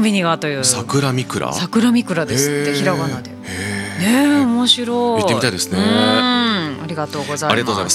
ビニがという。 桜みくらですってひらがなで。ね、面白い。 行ってみたいですね。 ありがとうございます。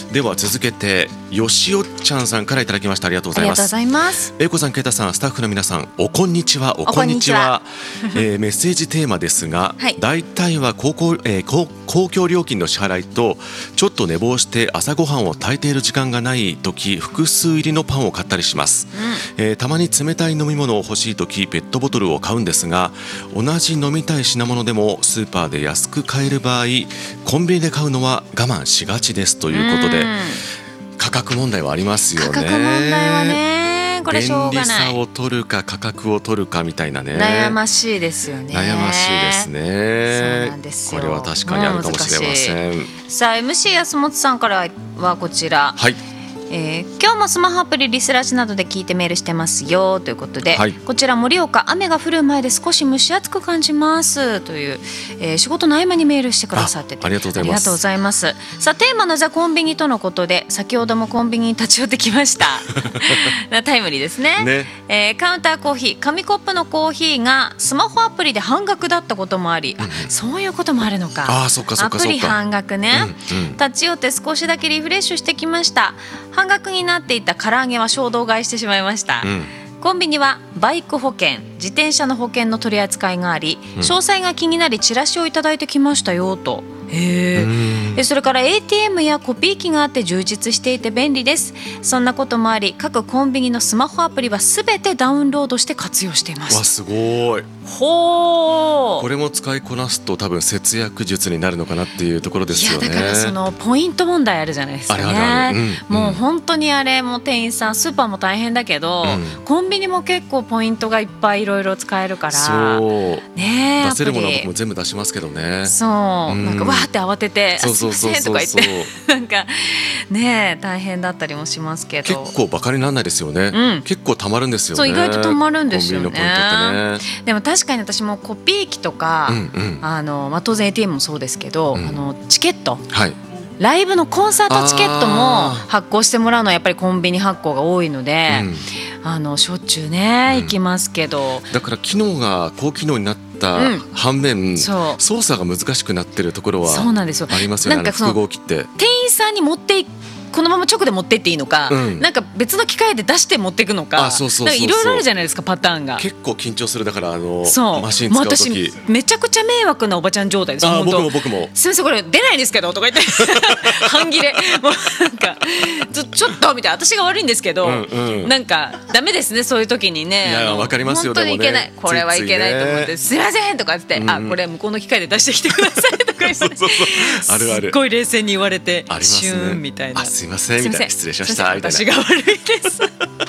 では続けてよしおちゃんさんからいただきました。ありがとうございます。 ありがとうございます。 英子さん、ケイタさん、スタッフの皆さん、おこんにちは。メッセージテーマですが、大体は公共料金の支払いとちょっと寝坊して朝ごはんを炊いている時間がない時、複数入りのパンを買ったりします。たまに冷たい飲み物を欲しい時、ペットボトルを買うんですが、同じ飲みたい品物でもスーパーで安く買える場合、コンビニで買うのは我慢しがちですということで、価格問題はありますよね。 価格問題はね、これしょうがない。 便利さを取るか価格を取るかみたいなね、 悩ましいですよね。 悩ましいですね。 そうなんですよ。 これは確かにあるかもしれません。 さあ MC 安本さんからはこちら、今日もスマホアプリリスラジなどで聞いてメールしてますよということで、こちら盛岡、雨が降る前で少し蒸し暑く感じますという、仕事の合間にメールしてくださってて、 ありがとうございます。 さあテーマのザコンビニとのことで、先ほどもコンビニに立ち寄ってきましたタイムリーですね。カウンターコーヒー、紙コップのコーヒーがスマホアプリで半額だったこともあり、そういうこともあるのか。アプリ半額ね。立ち寄って少しだけリフレッシュしてきました。半額になっていた唐揚げは衝動買いしてしまいました。コンビニはバイク保険、自転車の保険の取り扱いがあり、詳細が気になりチラシをいただいてきましたよと。それから ATM やコピー機があって充実していて便利です。そんなこともあり、各コンビニのスマホアプリはすべてダウンロードして活用しています。 わ、すごい。これも使いこなすと多分節約術になるのかなっていうところですよね。 いやだからそのポイント問題あるじゃないですかね。もう本当にあれも店員さん、スーパーも大変だけど、コンビニも結構ポイントがいっぱいいろいろ使えるから、 そうね、出せるものは僕も全部出しますけどね。 そう、なんかわーって慌ててすいませんとか言ってなんかね大変だったりもしますけど、 結構バカにならないですよね。結構たまるんですよね。 そう、意外とたまるんですよね。 コンビニのポイントってね。 でも確かに私もコピー機とか、当然 ATM もそうですけど、チケット、ライブのコンサートチケットも発行してもらうのはやっぱりコンビニ発行が多いので、しょっちゅうね行きますけど、 だから機能が高機能になった反面、操作が難しくなってるところはありますよね。複合機って店員さんに持ってこのまま直で持ってっていいのか、なんか別の機械で出して持っていくのか、いろいろあるじゃないですか、パターンが。 結構緊張する。だからマシン使う時、私めちゃくちゃ迷惑なおばちゃん状態です。 僕もすみません、これ出ないんですけどとか言って半切れ、もうなんかちょっとみたいな、私が悪いんですけど、なんかダメですね、そういう時にね。 いやわかりますよ。 本当にいけない、これはいけないと思って、すいませんとか言って、これ向こうの機械で出してきてくださいとか言って、 あるある、 すっごい冷静に言われて、シューンみたいな、 すいませんみたいな、失礼しましたみたいな、 私が悪いです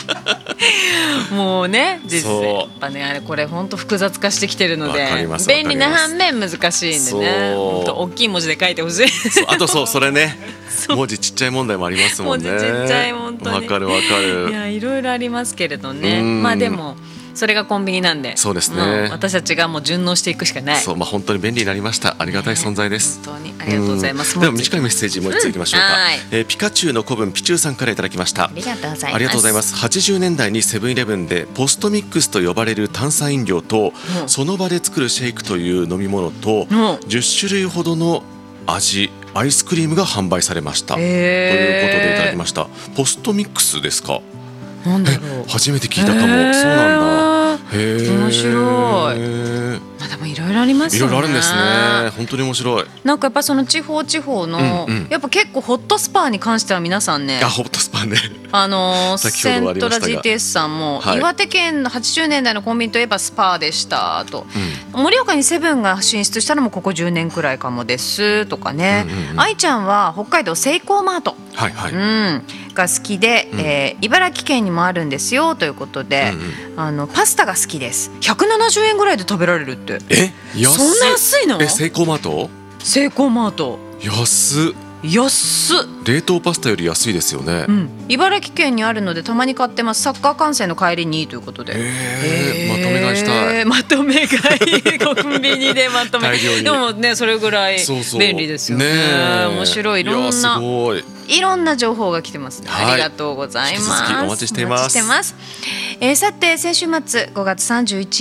もうね、実際やっぱね、あれこれ本当複雑化してきてるので、便利な反面難しいんでね、本当大きい文字で書いてほしい。 あとそれね、文字ちっちゃい問題もありますもんね。 文字ちっちゃい、本当にわかる。いや、いろいろありますけれどね。まあでもそれがコンビニなんで、 そうですね、 私たちがもう順応していくしかない。 そう、本当に便利になりました。ありがたい存在です。 本当にありがとうございます。 では短いメッセージもう一ついきましょうか。ピカチュウの子分ピチュウさんからいただきました。 ありがとうございます。 ありがとうございます。80年代にセブンイレブンでポストミックスと呼ばれる炭酸飲料と、その場で作るシェイクという飲み物と、10種類ほどの味、アイスクリームが販売されましたということでいただきました。ポストミックスですか。 なんだろう、 初めて聞いたかも。そうなんだ。 面白い。でもいろいろありますよね。 いろいろあるんですね。本当に面白い。 なんかやっぱその地方の、やっぱ結構ホットスパーに関しては皆さんね、 ホットスパーね、 セントラ GTS さんも、岩手県の80年代のコンビニといえばスパーでしたと、盛岡にセブンが進出したのもここ10年くらいかもですとかね。愛ちゃんは北海道セイコーマートが好きで、茨城県にもあるんですよということで、パスタが好きです。170円ぐらいで食べられるって。そんな安いの？ セイコーマート？ セイコーマート安っ。 冷凍パスタより安いですよね。 茨城県にあるのでたまに買ってます。サッカー観戦の帰りにということで。 まとめ買いしたい。 まとめ買いコンビニでまとめでもね、それぐらい便利ですよね。面白い。いろんな情報が来てますね。ありがとうございます。 引き続きお待ちしています。 さて先週末5月31